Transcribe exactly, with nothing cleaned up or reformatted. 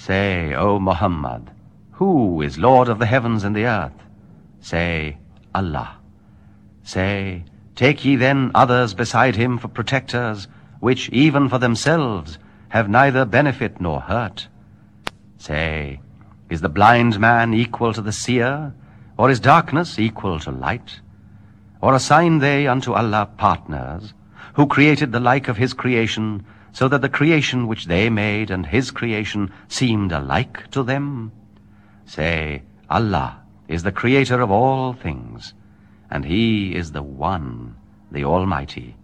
Say, O Muhammad, who is Lord of the heavens and the earth? Say, Allah. Say, take ye then others beside him for protectors, which even for themselves have neither benefit nor hurt. Say, is the blind man equal to the seer, or is darkness equal to light? Or assign they unto Allah partners, who created the like of his creation, so that the creation which they made and his creation seemed alike to them? Say, Allah is the creator of all things, and he is the One, the Almighty.